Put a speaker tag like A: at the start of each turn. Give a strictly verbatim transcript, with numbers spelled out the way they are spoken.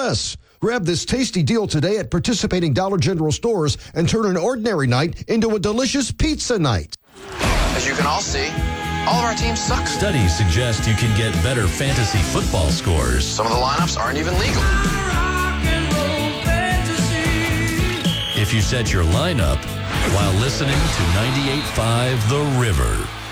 A: less. Grab this tasty deal today at participating Dollar General stores and turn an ordinary night into a delicious pizza night.
B: As you can all see, all of our teams suck.
C: Studies suggest you can get better fantasy football scores.
B: Some of the lineups aren't even legal.
C: If you set your lineup while listening to ninety-eight point five The River.